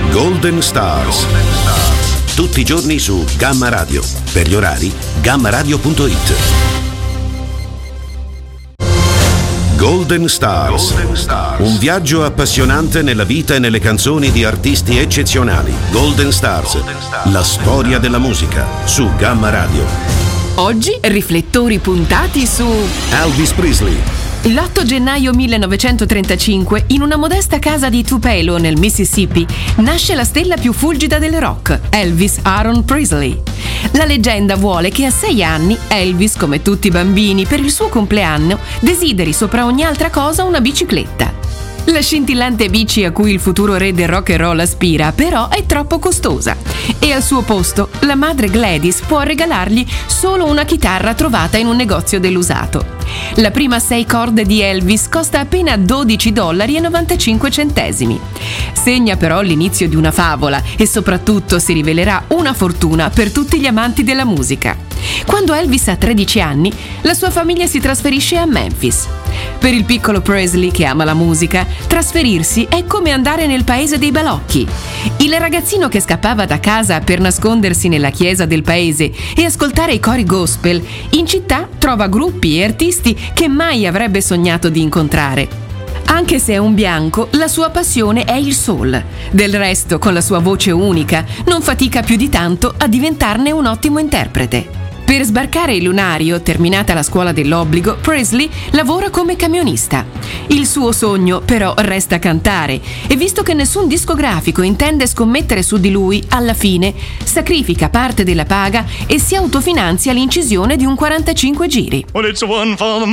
Golden Stars. Tutti i giorni su Gamma Radio. Per gli orari, gammaradio.it. Golden Stars. Un viaggio appassionante nella vita e nelle canzoni di artisti eccezionali. Golden Stars. La storia della musica su Gamma Radio. Oggi riflettori puntati su Elvis Presley. L'8 gennaio 1935, in una modesta casa di Tupelo, nel Mississippi, nasce la stella più fulgida del rock, Elvis Aaron Presley. La leggenda vuole che a 6 anni Elvis, come tutti i bambini, per il suo compleanno, desideri sopra ogni altra cosa una bicicletta. La scintillante bici a cui il futuro re del rock and roll aspira, però, è troppo costosa e al suo posto la madre Gladys può regalargli solo una chitarra trovata in un negozio dell'usato. La prima 6 corde di Elvis costa appena $12,95. Segna però l'inizio di una favola e soprattutto si rivelerà una fortuna per tutti gli amanti della musica. Quando Elvis ha 13 anni, la sua famiglia si trasferisce a Memphis. Per il piccolo Presley, che ama la musica, trasferirsi è come andare nel paese dei balocchi. Il ragazzino che scappava da casa per nascondersi nella chiesa del paese e ascoltare i cori gospel, in città trova gruppi e artisti che mai avrebbe sognato di incontrare. Anche se è un bianco, la sua passione è il soul. Del resto, con la sua voce unica, non fatica più di tanto a diventarne un ottimo interprete. Per sbarcare il lunario, terminata la scuola dell'obbligo, Presley lavora come camionista. Il suo sogno, però, resta cantare e visto che nessun discografico intende scommettere su di lui, alla fine sacrifica parte della paga e si autofinanzia l'incisione di un 45 giri.